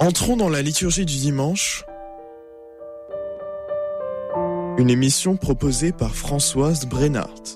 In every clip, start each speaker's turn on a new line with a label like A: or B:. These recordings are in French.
A: Entrons dans la liturgie du dimanche, une émission proposée par Françoise Brennart.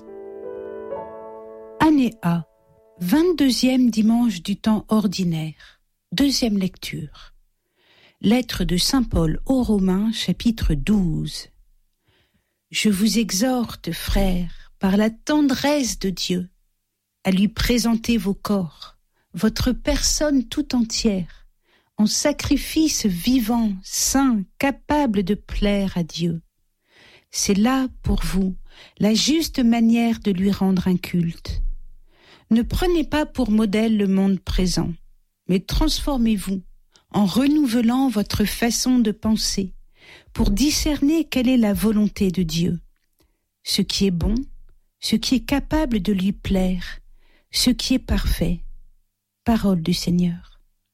B: Année A, 22e dimanche du temps ordinaire, deuxième lecture. Lettre de saint Paul aux Romains, chapitre 12. Je vous exhorte, frères, par la tendresse de Dieu, à lui présenter vos corps, votre personne tout entière, en sacrifice vivant, saint, capable de plaire à Dieu. C'est là, pour vous, la juste manière de lui rendre un culte. Ne prenez pas pour modèle le monde présent, mais transformez-vous en renouvelant votre façon de penser pour discerner quelle est la volonté de Dieu, ce qui est bon, ce qui est capable de lui plaire, ce qui est parfait. Parole du Seigneur.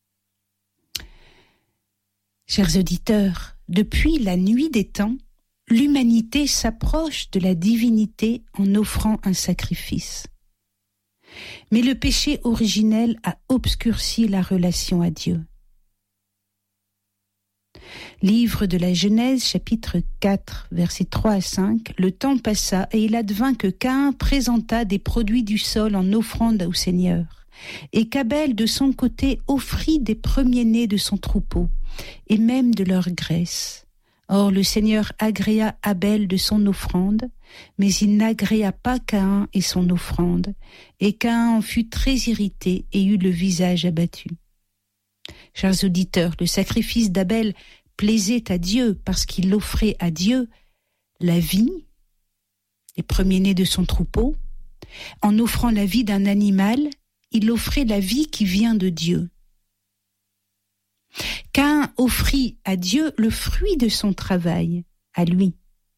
B: Chers auditeurs, depuis la nuit des temps, l'humanité s'approche de la divinité en offrant un sacrifice. Mais le péché originel a obscurci la relation à Dieu. Livre de la Genèse, chapitre 4, versets 3 à 5, le temps passa et il advint que Caïn présenta des produits du sol en offrande au Seigneur. Et qu'Abel, de son côté, offrit des premiers-nés de son troupeau, et même de leur graisse. Or le Seigneur agréa Abel de son offrande, mais il n'agréa pas Caïn et son offrande, et Caïn en fut très irrité et eut le visage abattu. Chers auditeurs, le sacrifice d'Abel plaisait à Dieu parce qu'il offrait à Dieu la vie, les premiers-nés de son troupeau. En offrant la vie d'un animal, il offrait la vie qui vient de Dieu. Caïn offrit à Dieu le fruit de son travail, à lui.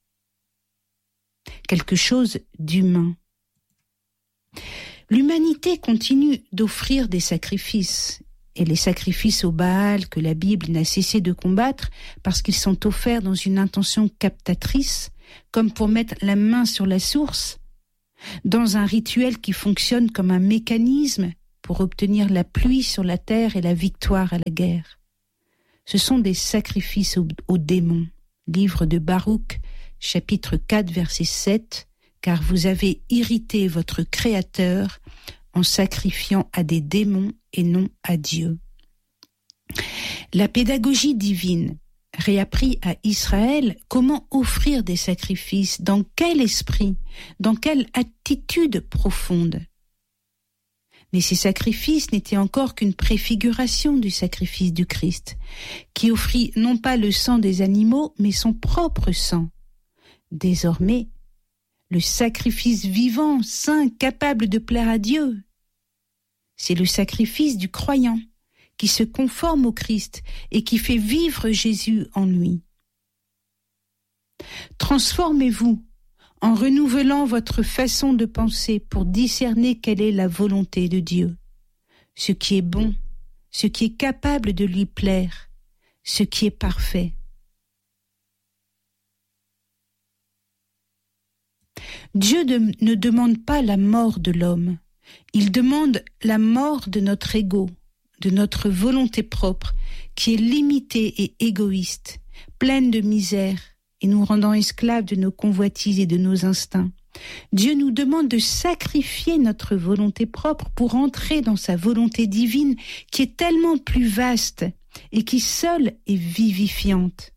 B: Quelque chose d'humain. L'humanité continue d'offrir des sacrifices, et les sacrifices au Baal que la Bible n'a cessé de combattre parce qu'ils sont offerts dans une intention captatrice, comme pour mettre la main sur la source, dans un rituel qui fonctionne comme un mécanisme pour obtenir la pluie sur la terre et la victoire à la guerre. Ce sont des sacrifices aux démons. Livre de Baruch, chapitre 4, verset 7, car vous avez irrité votre Créateur en sacrifiant à des démons et non à Dieu. La pédagogie divine réapprit à Israël comment offrir des sacrifices, dans quel esprit, dans quelle attitude profonde. Mais ces sacrifices n'étaient encore qu'une préfiguration du sacrifice du Christ, qui offrit non pas le sang des animaux, mais son propre sang. Désormais, le sacrifice vivant, saint, capable de plaire à Dieu, c'est le sacrifice du croyant, qui se conforme au Christ et qui fait vivre Jésus en lui. Transformez-vous en renouvelant votre façon de penser pour discerner quelle est la volonté de Dieu, ce qui est bon, ce qui est capable de lui plaire, ce qui est parfait. Dieu ne demande pas la mort de l'homme, il demande la mort de notre ego, de notre volonté propre, qui est limitée et égoïste, pleine de misère, et nous rendant esclaves de nos convoitises et de nos instincts. Dieu nous demande de sacrifier notre volonté propre pour entrer dans sa volonté divine, qui est tellement plus vaste et qui seule est vivifiante.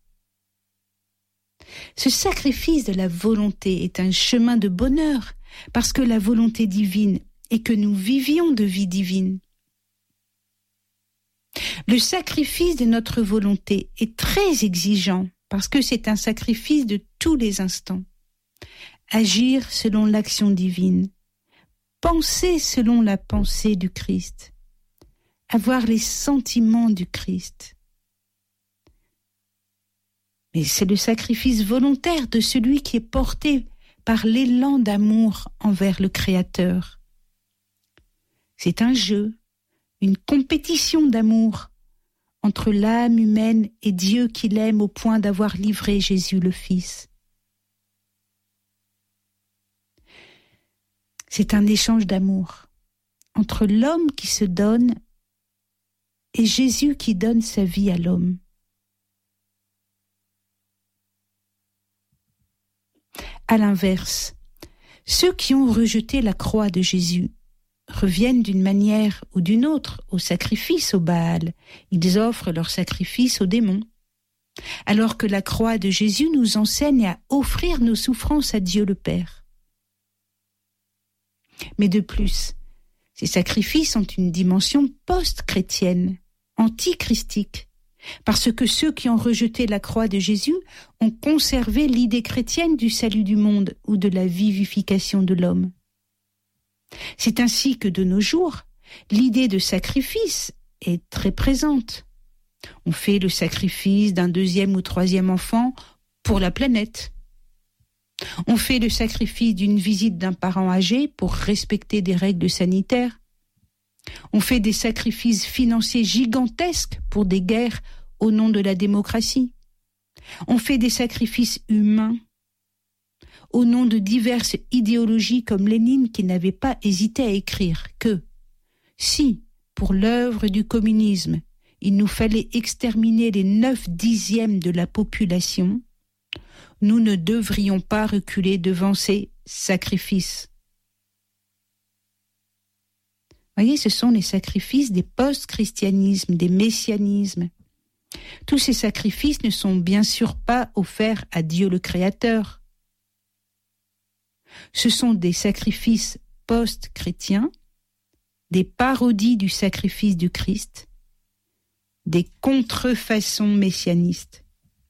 B: Ce sacrifice de la volonté est un chemin de bonheur, parce que la volonté divine est que nous vivions de vie divine. Le sacrifice de notre volonté est très exigeant parce que c'est un sacrifice de tous les instants. Agir selon l'action divine, penser selon la pensée du Christ, avoir les sentiments du Christ. Mais c'est le sacrifice volontaire de celui qui est porté par l'élan d'amour envers le Créateur. C'est un jeu, une compétition d'amour entre l'âme humaine et Dieu qui l'aime au point d'avoir livré Jésus le Fils. C'est un échange d'amour entre l'homme qui se donne et Jésus qui donne sa vie à l'homme. À l'inverse, ceux qui ont rejeté la croix de Jésus reviennent d'une manière ou d'une autre au sacrifice au Baal. Ils offrent leur sacrifice aux démons. Alors que la croix de Jésus nous enseigne à offrir nos souffrances à Dieu le Père. Mais de plus, ces sacrifices ont une dimension post-chrétienne, anti-christique, parce que ceux qui ont rejeté la croix de Jésus ont conservé l'idée chrétienne du salut du monde ou de la vivification de l'homme. C'est ainsi que de nos jours, l'idée de sacrifice est très présente. On fait le sacrifice d'un 2e ou 3e enfant pour la planète. On fait le sacrifice d'une visite d'un parent âgé pour respecter des règles sanitaires. On fait des sacrifices financiers gigantesques pour des guerres au nom de la démocratie. On fait des sacrifices humains au nom de diverses idéologies comme Lénine qui n'avait pas hésité à écrire que si, pour l'œuvre du communisme, il nous fallait exterminer les 9/10 de la population, nous ne devrions pas reculer devant ces sacrifices. Voyez, ce sont les sacrifices des post-christianismes, des messianismes. Tous ces sacrifices ne sont bien sûr pas offerts à Dieu le Créateur. Ce sont des sacrifices post-chrétiens, des parodies du sacrifice du Christ, des contrefaçons messianistes.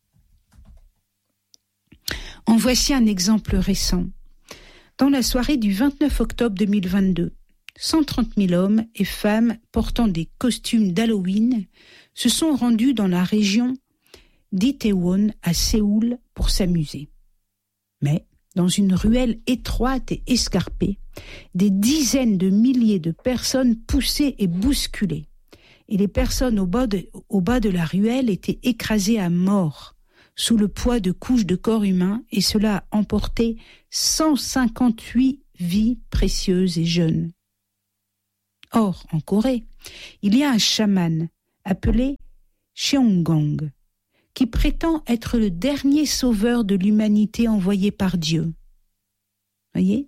B: En voici un exemple récent. Dans la soirée du 29 octobre 2022, 130 000 hommes et femmes portant des costumes d'Halloween se sont rendus dans la région d'Itaewon à Séoul pour s'amuser. Mais, dans une ruelle étroite et escarpée, des dizaines de milliers de personnes poussaient et bousculaient. Et les personnes au bas de la ruelle étaient écrasées à mort, sous le poids de couches de corps humain, et cela a emporté 158 vies précieuses et jeunes. Or, en Corée, il y a un chaman appelé Cheonggang, qui prétend être le dernier sauveur de l'humanité envoyé par Dieu. Voyez ?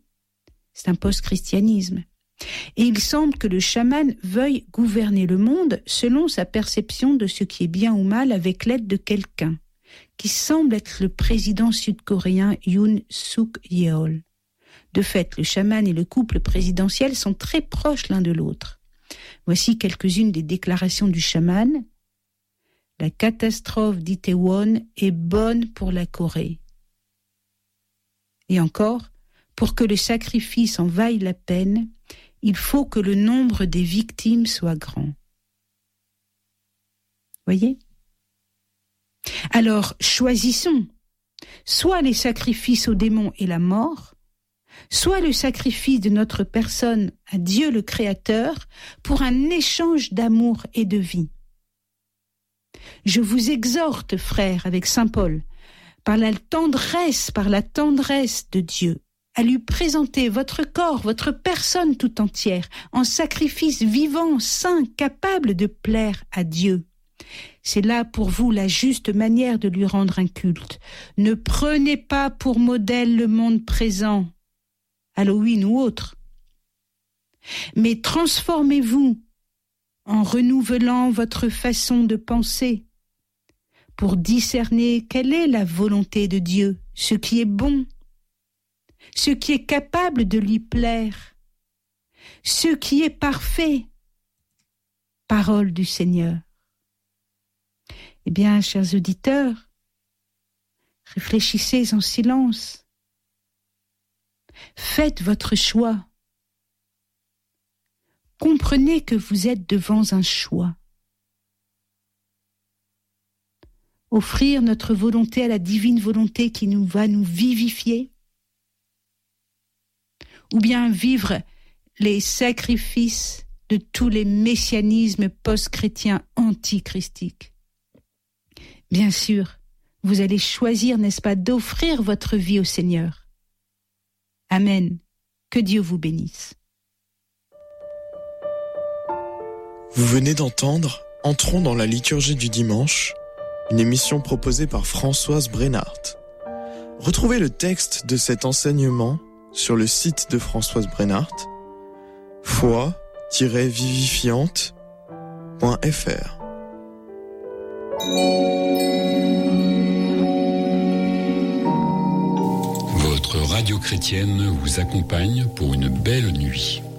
B: C'est un post-christianisme. Et il semble que le chaman veuille gouverner le monde selon sa perception de ce qui est bien ou mal avec l'aide de quelqu'un, qui semble être le président sud-coréen Yoon Suk-yeol. De fait, le chaman et le couple présidentiel sont très proches l'un de l'autre. Voici quelques-unes des déclarations du chaman. La catastrophe d'Itaewon est bonne pour la Corée. Et encore, pour que le sacrifice en vaille la peine, il faut que le nombre des victimes soit grand. Voyez ? Alors, choisissons, soit les sacrifices aux démons et la mort, soit le sacrifice de notre personne à Dieu le Créateur pour un échange d'amour et de vie. Je vous exhorte, frères, avec saint Paul, par la tendresse de Dieu, à lui présenter votre corps, votre personne tout entière, en sacrifice vivant, saint, capable de plaire à Dieu. C'est là pour vous la juste manière de lui rendre un culte. Ne prenez pas pour modèle le monde présent, Halloween ou autre, mais transformez-vous en renouvelant votre façon de penser pour discerner quelle est la volonté de Dieu, ce qui est bon, ce qui est capable de lui plaire, ce qui est parfait. Parole du Seigneur. Eh bien, chers auditeurs, réfléchissez en silence. Faites votre choix. Comprenez que vous êtes devant un choix. Offrir notre volonté à la divine volonté qui va nous vivifier, ou bien vivre les sacrifices de tous les messianismes post-chrétiens antichristiques. Bien sûr, vous allez choisir, n'est-ce pas, d'offrir votre vie au Seigneur. Amen. Que Dieu vous bénisse.
A: Vous venez d'entendre Entrons dans la liturgie du dimanche, une émission proposée par Françoise Brenhardt. Retrouvez le texte de cet enseignement sur le site de Françoise Brenhardt, foi-vivifiante.fr.
C: Votre radio chrétienne vous accompagne pour une belle nuit.